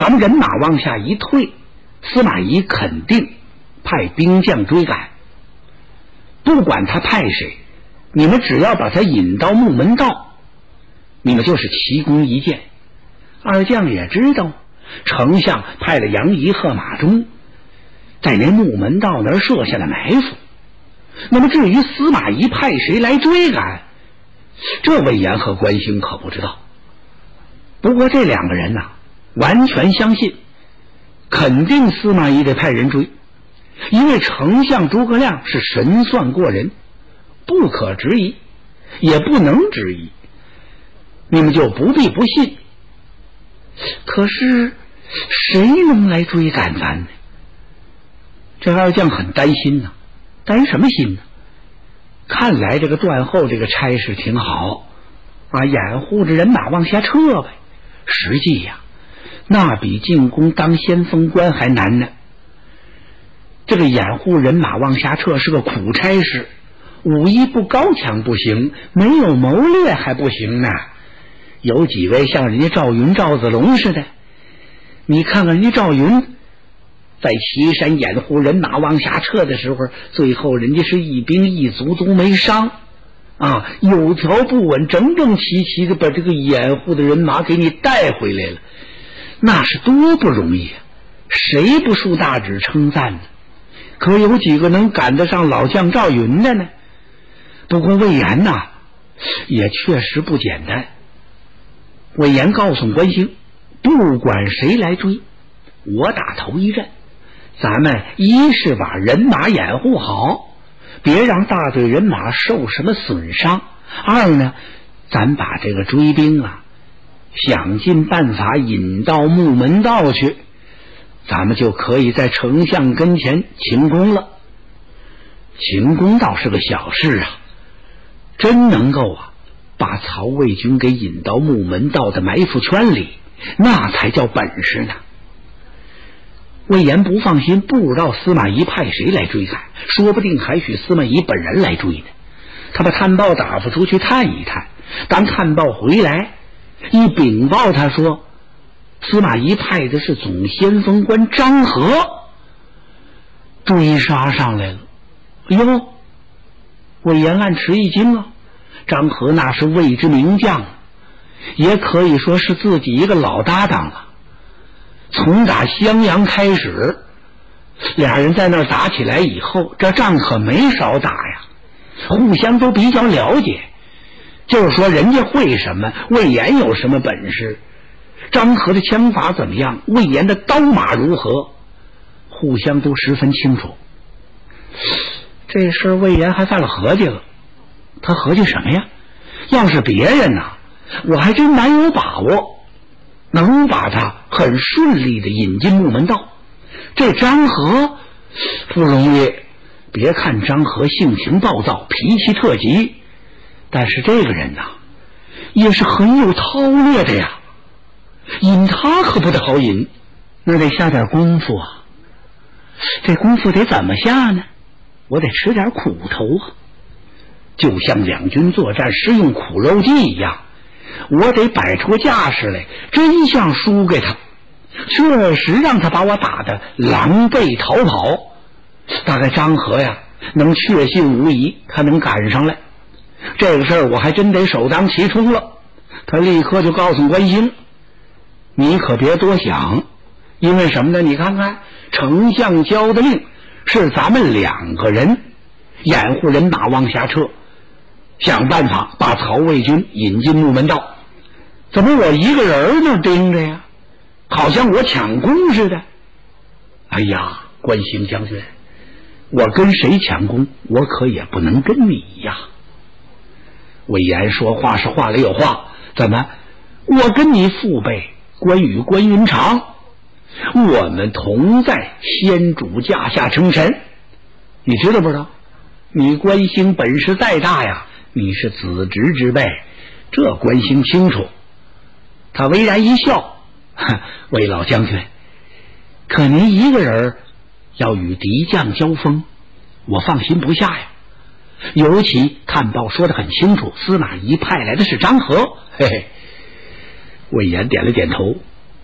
咱们人马往下一退，司马懿肯定派兵将追赶。不管他派谁，你们只要把他引到木门道，你们就是奇功一件。二将也知道丞相派了杨仪和马忠在那木门道那儿设下了埋伏。那么至于司马懿派谁来追赶，这魏延和关兴可不知道。不过这两个人呐，完全相信肯定司马懿得派人追，因为丞相诸葛亮是神算过人，不可质疑，也不能质疑，你们就不必不信。可是谁能来追赶咱呢？这二将很担心呢。担什么心呢？看来这个段后这个差事挺好啊，掩护着人马往下撤呗。实际呀，那比进攻当先锋官还难呢。这个掩护人马往下撤是个苦差事，武艺不高强不行，没有谋略还不行呢。有几位像人家赵云、赵子龙似的，你看看人家赵云在岐山掩护人马往下撤的时候，最后人家是一兵一卒都没伤啊，有条不紊，整整齐齐的把这个掩护的人马给你带回来了，那是多不容易啊！谁不竖大指称赞呢？可有几个能赶得上老将赵云的呢？不过魏延呐，也确实不简单。魏延告诉关兴，不管谁来追，我打头一阵。咱们一是把人马掩护好，别让大队人马受什么损伤；二呢，咱把这个追兵啊，想尽办法引到木门道去，咱们就可以在丞相跟前请功了。请功倒是个小事啊，真能够啊把曹魏军给引到木门道的埋伏圈里，那才叫本事呢。魏延不放心，不知道司马懿派谁来追赶，说不定还许司马懿本人来追呢。他把探报打发出去探一探，当探报回来一禀报，他说司马懿派的是总先锋官张合追杀上来了。哎呦，魏延暗吃一惊啊！张合那是魏之名将，也可以说是自己一个老搭档了。从打襄阳开始，俩人在那儿打起来以后，这仗可没少打呀，互相都比较了解。就是说人家会什么，魏延有什么本事，张合的枪法怎么样，魏延的刀马如何，互相都十分清楚。这事魏延还犯了合计了。他合计什么呀？要是别人呢，我还真难有把握能把他很顺利的引进木门道。这张合不容易，别看张合性情暴躁，脾气特急，但是这个人呐，也是很有韬略的呀。引他可不得好引，那得下点功夫啊。这功夫得怎么下呢？我得吃点苦头啊。就像两军作战施用苦肉计一样，我得摆出架势来，真像输给他，确实让他把我打得狼狈逃跑。大概张合呀能确信无疑，他能赶上来。这个事儿我还真得首当其冲了。他立刻就告诉关兴，你可别多想，因为什么呢？你看看丞相交的令是咱们两个人掩护人马往下撤，想办法把曹魏军引进木门道。怎么我一个人那盯着呀？好像我抢功似的。哎呀，关兴将军，我跟谁抢功，我可也不能跟你呀。魏延说话是话里有话，怎么？我跟你父辈关羽、关云长，我们同在先主驾下称臣，你知道不知道？你关兴本事再大呀，你是子侄之辈，这关兴清楚。他微然一笑，魏老将军，可您一个人要与敌将交锋，我放心不下呀。尤其看报说得很清楚，司马懿派来的是张合。嘿嘿，魏延点了点头。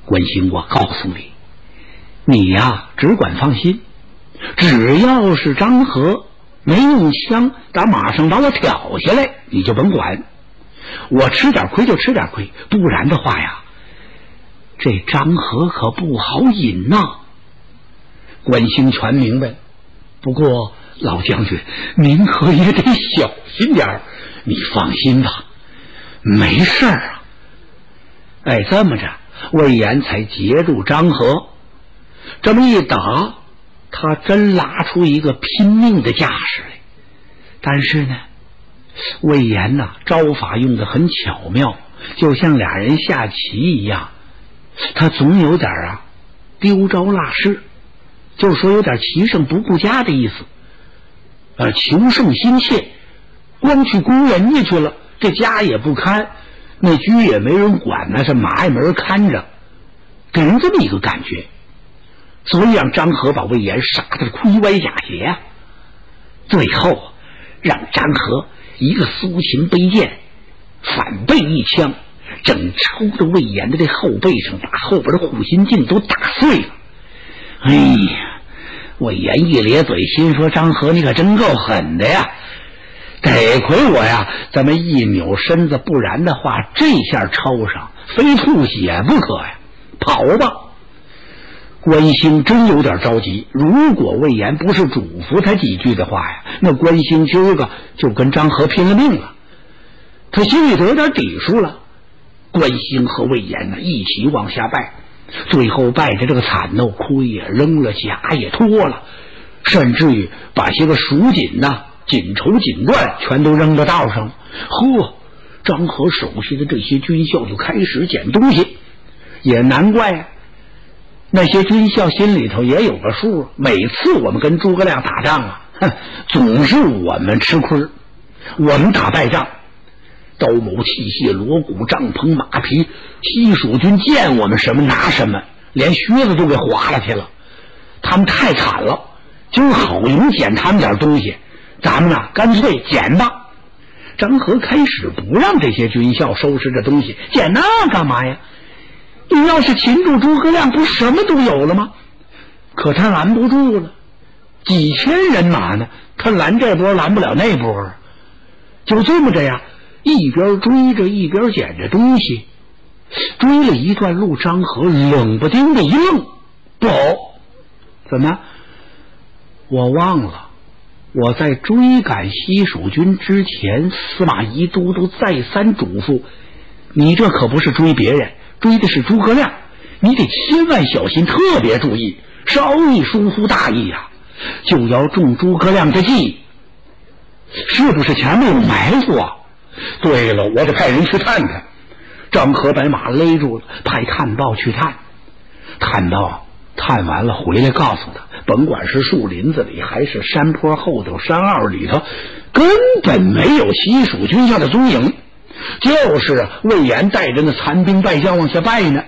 关兴，我告诉你，你呀只管放心，只要是张合没用枪打马上把我挑下来，你就甭管，我吃点亏就吃点亏，不然的话呀，这张合可不好引呐。关兴全明白，不过老将军您可也得小心点儿，你放心吧，没事儿啊。哎，这么着，魏延才截住张合，这么一打，他真拉出一个拼命的架势来。但是呢，魏延呐，招法用得很巧妙，就像俩人下棋一样，他总有点丢招落势，就是说有点棋圣不顾家的意思。求胜心切，光去攻人家去了，这家也不看，那车也没人管，那是马也没人看着，给人这么一个感觉。所以让张合把魏延杀得盔歪甲斜啊。最后让张合一个苏秦背剑，反背一枪，正抽着魏延的这后背上，把后边的护心镜都打碎了。哎呀，魏延一咧嘴，心说张合你可真够狠的呀，得亏我呀这么一扭身子，不然的话这下抽上非吐血不可呀，跑吧。关兴真有点着急，如果魏延不是嘱咐他几句的话呀，那关兴今儿个就跟张合拼了命了。他心里头有点底数了。关兴和魏延呢一起往下拜，最后拜着这个惨喽，盔也扔了，甲也脱了，甚至于把些个蜀锦呐、锦绸锦缎全都扔到道上了。呵，张合手下的这些军校就开始捡东西，也难怪那些军校心里头也有个数，每次我们跟诸葛亮打仗总是我们吃亏，我们打败仗，刀矛器械锣鼓帐篷马匹，西蜀军见我们什么拿什么，连靴子都给划了去了，他们太惨了，今儿好容捡他们点东西，咱们干脆捡吧。张合开始不让这些军校收拾这东西，捡那干嘛呀？你要是擒住诸葛亮，不什么都有了吗？可他拦不住了，几千人马呢，他拦这波拦不了那波，就这么着呀，一边追着一边捡着东西。追了一段路，张合冷不丁的一愣，不好，怎么？我忘了，我在追赶西蜀军之前，司马懿都督再三嘱咐，你这可不是追别人，追的是诸葛亮，你得千万小心，特别注意，稍一疏忽大意就要中诸葛亮的计。是不是前面有埋伏啊？对了，我得派人去探探。张合把马勒住了，派探报去探。探报探完了回来告诉他，甭管是树林子里还是山坡后头山坳里头，根本没有西蜀军校的踪影，就是魏延带着那残兵败将往下拜呢。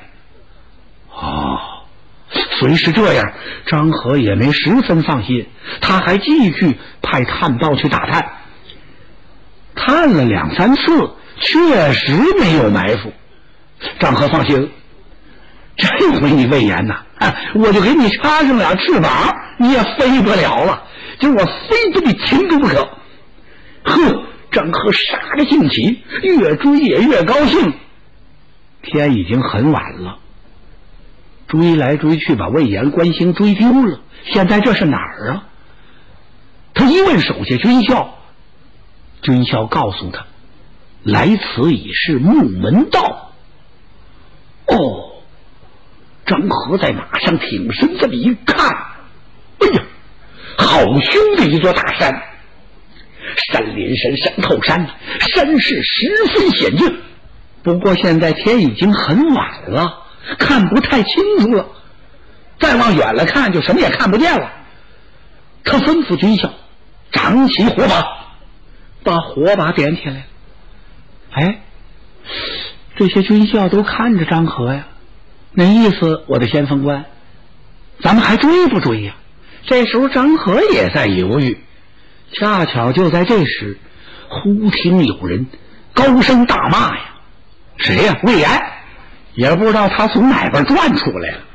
虽是这样，张合也没十分放心，他还继续派探报去打探。探了2、3次，确实没有埋伏。张合放心，这回你魏延我就给你插上俩翅膀，你也飞不了了，今儿我非把你擒住不可。呵，张合杀着兴起，越追也越高兴。天已经很晚了，追来追去把魏延、关兴追丢了，现在这是哪儿啊？他一问手下军校，军校告诉他，来此已是木门道。张合在马上挺身这么一看，哎呀，好凶的一座大山，山连山，山靠山，山势十分险峻。不过现在天已经很晚了，看不太清楚了，再往远了看就什么也看不见了。他吩咐军校掌起火把，把火把点起来。这些军校都看着张合呀，那意思我的先锋官，咱们还追不追呀？这时候张合也在犹豫。恰巧就在这时，忽听有人高声大骂呀，谁呀？魏延！ 也不知道他从哪边转出来了。